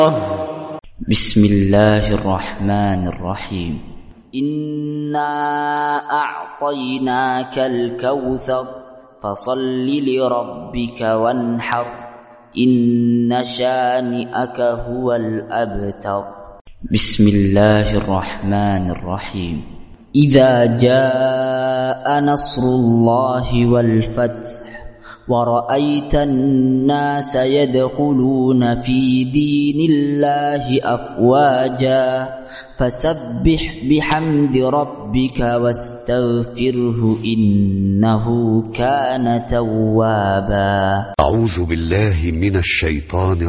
بسم الله الرحمن الرحيم. إنا أعطيناك الكوثر فصل لربك وانحر إن شانئك هو الأبتر. بسم الله الرحمن الرحيم. إذا جاء نصر الله والفتح ورأيت الناس يدخلون في دين الله أفواجا فسبح بحمد ربك واستغفره إنه كان توابا. أعوذ بالله من الشيطان